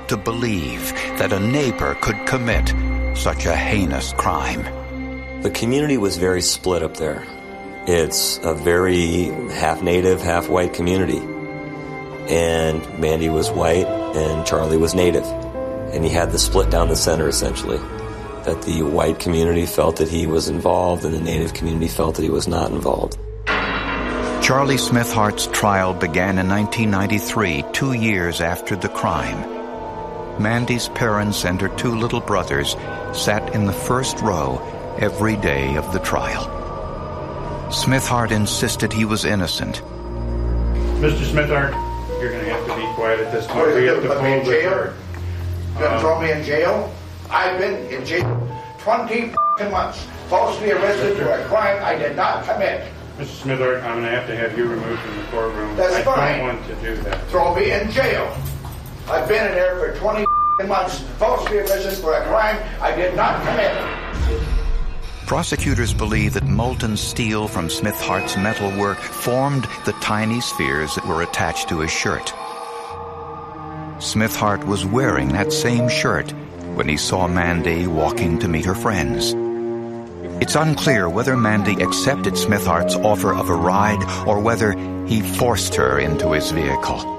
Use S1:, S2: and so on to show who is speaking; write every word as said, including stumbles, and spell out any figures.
S1: difficult to believe that a neighbor could commit such a heinous crime.
S2: The community was very split up there. It's a very half-native, half-white community. And Mandy was white and Charlie was native. And he had the split down the center, essentially. That the white community felt that he was involved and the native community felt that he was not involved.
S1: Charlie Smithhart's trial began in nineteen ninety-three, two years after the crime. Mandy's parents and her two little brothers sat in the first row every day of the trial. Smithhart insisted he was innocent.
S3: Mister Smithhart, you're going to have to be quiet at this point.
S4: What are
S3: We
S4: you
S3: have
S4: going
S3: to
S4: to put me in
S3: pull the
S4: jail?
S3: court.
S4: You're going to throw me in jail? I've been in jail twenty months, falsely arrested for a crime I did not commit.
S3: Mister Smithhart, I'm going to have to have you removed from the courtroom.
S4: That's
S3: I
S4: fine.
S3: don't want to do that.
S4: Throw me in jail. I've been in there for twenty months, falsely arrested for a crime I did not commit.
S1: Prosecutors believe that molten steel from Smithhart's metalwork formed the tiny spheres that were attached to his shirt. Smithhart was wearing that same shirt when he saw Mandy walking to meet her friends. It's unclear whether Mandy accepted Smithhart's offer of a ride or whether he forced her into his vehicle.